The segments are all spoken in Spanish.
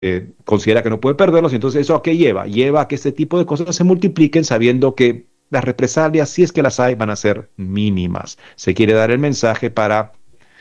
considera que no puede perderlos, y entonces ¿eso a qué lleva? Lleva a que este tipo de cosas se multipliquen sabiendo que las represalias, si es que las hay, van a ser mínimas. Se quiere dar el mensaje para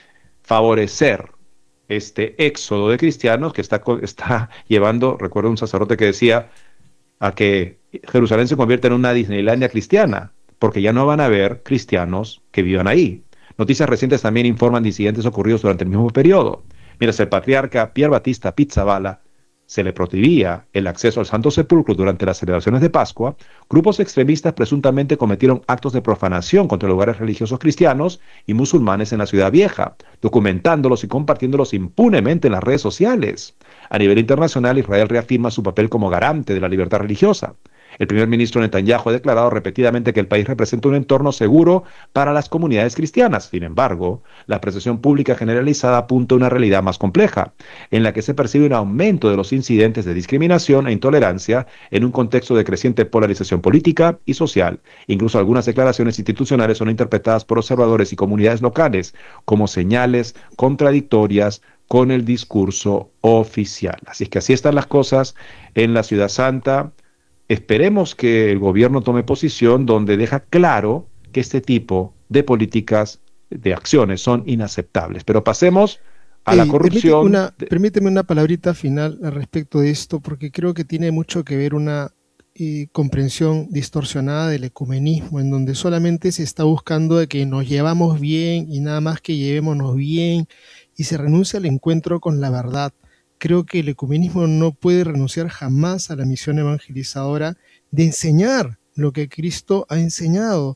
favorecer este éxodo de cristianos que está llevando, recuerdo un sacerdote que decía, a que Jerusalén se convierta en una Disneylandia cristiana, porque ya no van a haber cristianos que vivan ahí. Noticias recientes también informan de incidentes ocurridos durante el mismo periodo. Mientras el patriarca Pier Battista Pizzaballa se le prohibía el acceso al Santo Sepulcro durante las celebraciones de Pascua, grupos extremistas presuntamente cometieron actos de profanación contra lugares religiosos cristianos y musulmanes en la Ciudad Vieja, documentándolos y compartiéndolos impunemente en las redes sociales. A nivel internacional, Israel reafirma su papel como garante de la libertad religiosa. El primer ministro Netanyahu ha declarado repetidamente que el país representa un entorno seguro para las comunidades cristianas. Sin embargo, la percepción pública generalizada apunta a una realidad más compleja, en la que se percibe un aumento de los incidentes de discriminación e intolerancia en un contexto de creciente polarización política y social. Incluso algunas declaraciones institucionales son interpretadas por observadores y comunidades locales como señales contradictorias con el discurso oficial. Así es que así están las cosas en la Ciudad Santa. Esperemos que el gobierno tome posición donde deja claro que este tipo de políticas, de acciones, son inaceptables. Pero pasemos a la corrupción. Permíteme una palabrita final al respecto de esto, porque creo que tiene mucho que ver una comprensión distorsionada del ecumenismo, en donde solamente se está buscando de que nos llevamos bien y nada más que llevémonos bien, y se renuncia al encuentro con la verdad. Creo que el ecumenismo no puede renunciar jamás a la misión evangelizadora de enseñar lo que Cristo ha enseñado.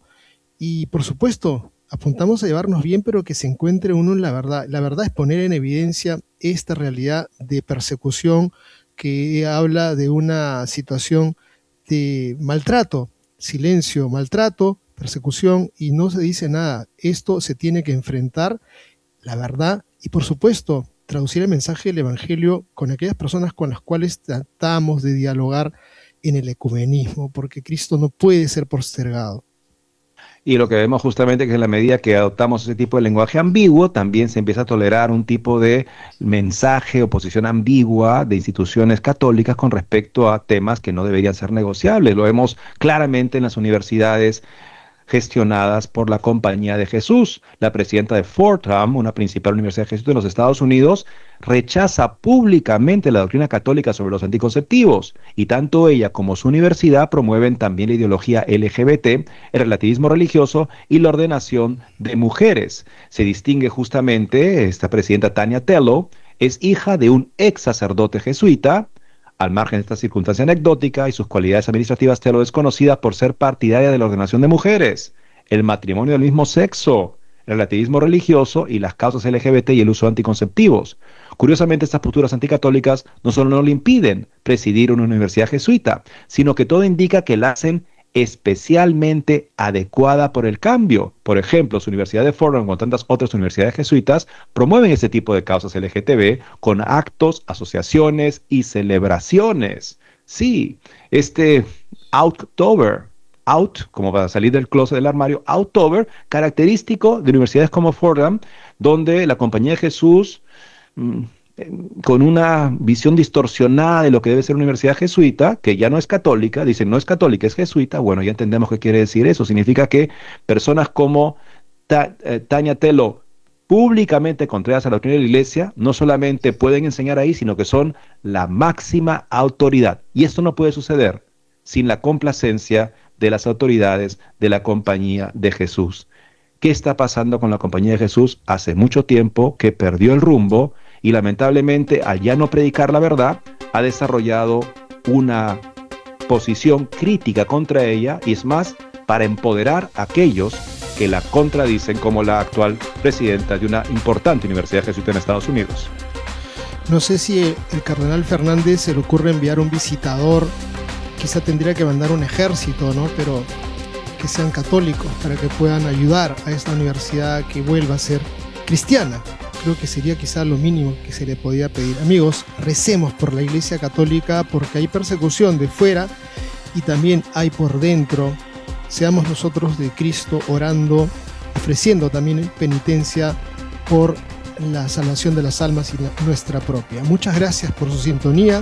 Y por supuesto, apuntamos a llevarnos bien, pero que se encuentre uno en la verdad. La verdad es poner en evidencia esta realidad de persecución que habla de una situación de maltrato, silencio, maltrato, persecución, y no se dice nada. Esto se tiene que enfrentar, la verdad, y por supuesto, traducir el mensaje del Evangelio con aquellas personas con las cuales tratamos de dialogar en el ecumenismo, porque Cristo no puede ser postergado. Y lo que vemos justamente que en la medida que adoptamos ese tipo de lenguaje ambiguo, también se empieza a tolerar un tipo de mensaje o posición ambigua de instituciones católicas con respecto a temas que no deberían ser negociables. Lo vemos claramente en las universidades gestionadas por la Compañía de Jesús. La presidenta de Fordham, una principal universidad de Jesús de los Estados Unidos, rechaza públicamente la doctrina católica sobre los anticonceptivos, y tanto ella como su universidad promueven también la ideología LGBT, el relativismo religioso y la ordenación de mujeres. Se distingue justamente, esta presidenta Tanya Tello es hija de un ex sacerdote jesuita. Al margen de esta circunstancia anecdótica y sus cualidades administrativas, Tello es conocida por ser partidaria de la ordenación de mujeres, el matrimonio del mismo sexo, el relativismo religioso y las causas LGBT y el uso de anticonceptivos. Curiosamente, estas posturas anticatólicas no solo no le impiden presidir una universidad jesuita, sino que todo indica que la hacen especialmente adecuada por el cambio. Por ejemplo, su Universidad de Fordham, con tantas otras universidades jesuitas, promueven este tipo de causas LGTB con actos, asociaciones y celebraciones. Sí, este Outtober, out, como para salir del closet del armario, Outtober, característico de universidades como Fordham, donde la Compañía de Jesús, con una visión distorsionada de lo que debe ser una universidad jesuita, que ya no es católica, dicen no es católica, es jesuita. Bueno, ya entendemos qué quiere decir eso. Significa que personas como Tanya Tello, públicamente contrarias a la doctrina de la Iglesia, no solamente pueden enseñar ahí, sino que son la máxima autoridad. Y esto no puede suceder sin la complacencia de las autoridades de la Compañía de Jesús. ¿Qué está pasando con la Compañía de Jesús? Hace mucho tiempo que perdió el rumbo, y lamentablemente, al ya no predicar la verdad, ha desarrollado una posición crítica contra ella, y es más, para empoderar a aquellos que la contradicen, como la actual presidenta de una importante universidad jesuita en Estados Unidos. No sé si el cardenal Fernández se le ocurre enviar un visitador, quizá tendría que mandar un ejército, ¿no? Pero que sean católicos para que puedan ayudar a esta universidad que vuelva a ser cristiana. Creo que sería quizá lo mínimo que se le podía pedir. Amigos, recemos por la Iglesia Católica, porque hay persecución de fuera y también hay por dentro. Seamos nosotros de Cristo orando, ofreciendo también penitencia por la salvación de las almas y nuestra propia. Muchas gracias por su sintonía.